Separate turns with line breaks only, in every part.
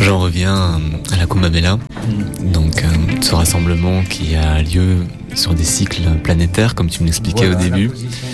J'en reviens à la Kumbh Mela, donc ce rassemblement qui a lieu sur des cycles planétaires, comme tu me l'expliquais au début.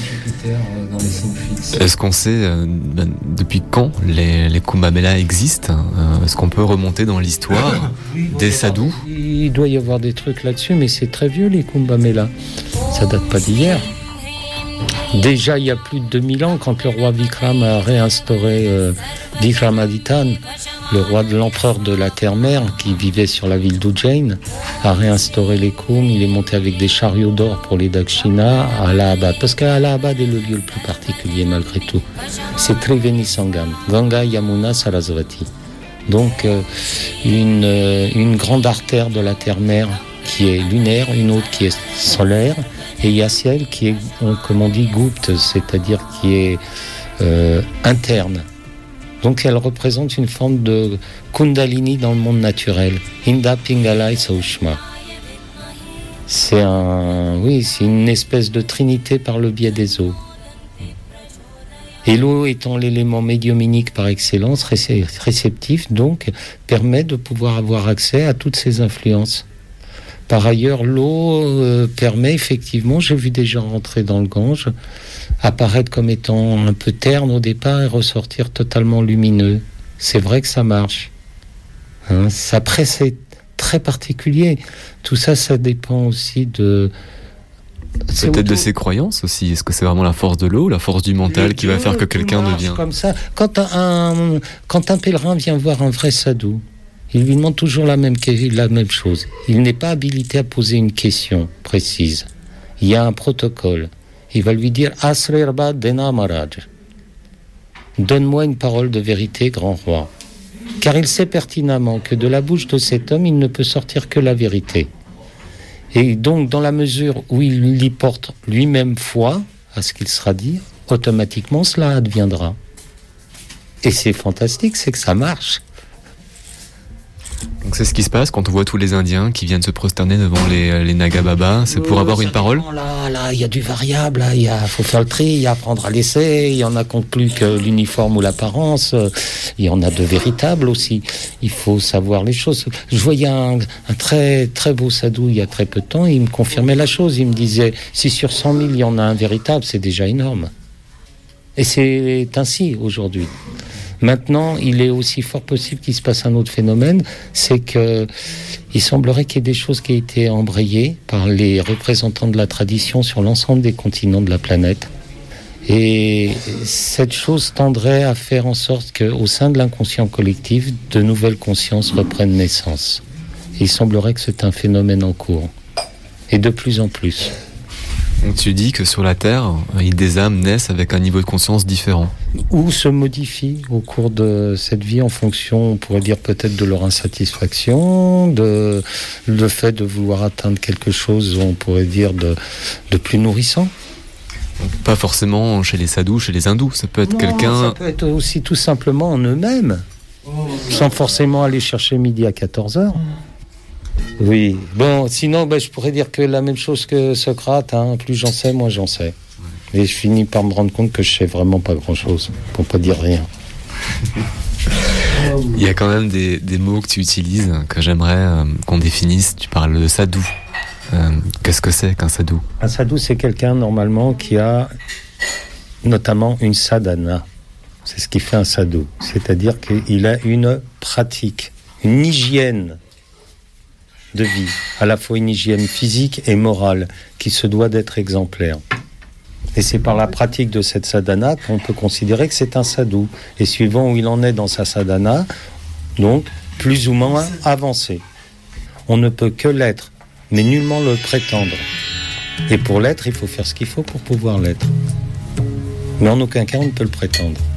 Est-ce qu'on sait depuis quand les Kumbh Mela existent? Est-ce qu'on peut remonter dans l'histoire des sadhus?
Il doit y avoir des trucs là-dessus, mais c'est très vieux les Kumbh Mela. Ça date pas d'hier. Déjà, il y a plus de 2000 ans, quand le roi Vikram a réinstauré Vikramaditya, le roi de l'empereur de la terre-mère, qui vivait sur la ville d'Ujjain, a réinstauré les Kumbh. Il est monté avec des chariots d'or pour les Dakshina à Allahabad. Parce qu'Allahabad est le lieu le plus particulier, malgré tout. C'est Triveni Sangam, Ganga, Yamuna, Sarasvati. Donc, une grande artère de la terre-mère qui est lunaire, une autre qui est solaire, et il y a celle qui est, comme on dit, Gupta, c'est-à-dire qui est interne. Donc elle représente une forme de Kundalini dans le monde naturel. Inda Pingalai Saushma. C'est une espèce de trinité par le biais des eaux. Et l'eau étant l'élément médiuminique par excellence, réceptif, donc, permet de pouvoir avoir accès à toutes ces influences. Par ailleurs, l'eau permet effectivement, j'ai vu des gens rentrer dans le Gange, apparaître comme étant un peu terne au départ et ressortir totalement lumineux. C'est vrai que ça marche. Après, c'est très particulier. Tout ça, ça dépend aussi de...
Peut-être de ses croyances aussi. Est-ce que c'est vraiment la force de l'eau, la force du mental qui va faire que quelqu'un devient...
Comme ça. Quand un pèlerin vient voir un vrai sadhu, il lui demande toujours la même chose. Il n'est pas habilité à poser une question précise. Il y a un protocole. Il va lui dire « Asrirba Dena Maharaj ». Donne-moi une parole de vérité, grand roi. Car il sait pertinemment que de la bouche de cet homme, il ne peut sortir que la vérité. Et donc, dans la mesure où il y porte lui-même foi à ce qu'il sera dit, automatiquement, cela adviendra. Et c'est fantastique, c'est que ça marche.
Donc c'est ce qui se passe quand on voit tous les Indiens qui viennent se prosterner devant les Naga Baba, c'est pour avoir une parole?
Là, il y a du variable, il faut faire le tri, il y a apprendre à laisser, il y en a qui n'ont plus que l'uniforme ou l'apparence, il y en a de véritables aussi. Il faut savoir les choses. Je voyais un très très beau sadhu il y a très peu de temps, il me confirmait la chose, il me disait si sur 100 000 il y en a un véritable, c'est déjà énorme. Et c'est ainsi aujourd'hui. Maintenant, il est aussi fort possible qu'il se passe un autre phénomène, c'est que il semblerait qu'il y ait des choses qui aient été embrayées par les représentants de la tradition sur l'ensemble des continents de la planète. Et cette chose tendrait à faire en sorte qu'au sein de l'inconscient collectif, de nouvelles consciences reprennent naissance. Et il semblerait que c'est un phénomène en cours. Et de plus en plus.
Donc tu dis que sur la Terre, des âmes naissent avec un niveau de conscience différent.
Ou se modifient au cours de cette vie en fonction, on pourrait dire peut-être de leur insatisfaction, le fait de vouloir atteindre quelque chose, on pourrait dire de plus nourrissant.
Pas forcément chez les sadhus, chez les hindous, ça peut être quelqu'un...
Ça peut être aussi tout simplement en eux-mêmes, sans forcément aller chercher midi à 14h. Oui, bon, sinon je pourrais dire que la même chose que Socrate, plus j'en sais, moins j'en sais. Et je finis par me rendre compte que je sais vraiment pas grand-chose, pour pas dire rien.
Il y a quand même des mots que tu utilises, que j'aimerais qu'on définisse. Tu parles de sadhu. Qu'est-ce que c'est qu'un sadhu?
Un sadhu, c'est quelqu'un normalement qui a notamment une sadhana. C'est ce qui fait un sadhu. C'est-à-dire qu'il a une pratique, une hygiène de vie, à la fois une hygiène physique et morale, qui se doit d'être exemplaire. Et c'est par la pratique de cette sadhana qu'on peut considérer que c'est un sadhu. Et suivant où il en est dans sa sadhana, donc plus ou moins avancé. On ne peut que l'être, mais nullement le prétendre. Et pour l'être, il faut faire ce qu'il faut pour pouvoir l'être. Mais en aucun cas, on ne peut le prétendre.